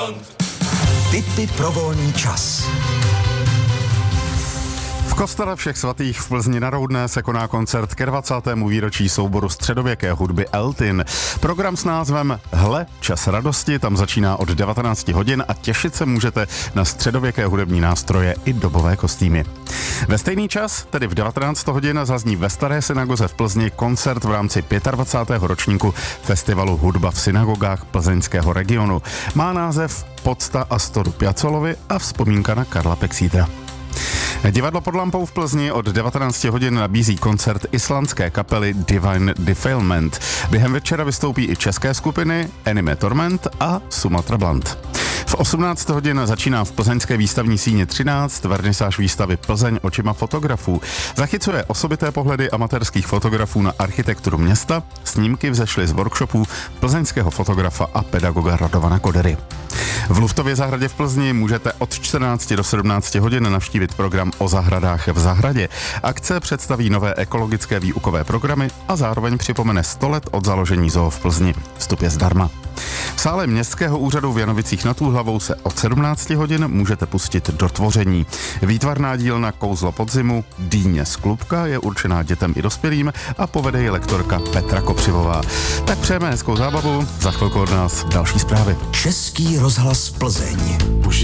Tipy pro volný čas. V kostele Všech svatých v Plzni na Roudné se koná koncert ke 20. výročí souboru středověké hudby Eltin. Program s názvem Hle, čas radosti tam začíná od 19 hodin a těšit se můžete na středověké hudební nástroje i dobové kostýmy. Ve stejný čas, tedy v 19 hodin, zazní ve Staré synagoze v Plzni koncert v rámci 25. ročníku festivalu Hudba v synagogách plzeňského regionu. Má název Pocta Astoru Piazzolovi a vzpomínka na Karla Pexítra. Divadlo pod lampou v Plzni od 19 hodin nabízí koncert islandské kapely Divine Defilement. Během večera vystoupí i české skupiny Anime Torment a Sumatra Blunt. V 18 hodin začíná v plzeňské výstavní síni 13 vernisáž výstavy Plzeň očima fotografů. Zachycuje osobité pohledy amatérských fotografů na architekturu města. Snímky vzešly z workshopů plzeňského fotografa a pedagoga Radovana Kodery. V Luftově zahradě v Plzni můžete od 14 do 17 hodin navštívit program o zahradách v zahradě. Akce představí nové ekologické výukové programy a zároveň připomene 100 let od založení zoo v Plzni. Vstup je zdarma. V sále Městského úřadu v Janovicích nad Úhlavou se od 17 hodin můžete pustit do tvoření. Výtvarná dílna Kouzlo podzimu Dýně z klubka je určená dětem i dospělým a povede ji lektorka Petra Kopřivová. Tak přejeme hezkou zábavu, za chvilku od nás další zprávy. Český rozhlas Plzeň.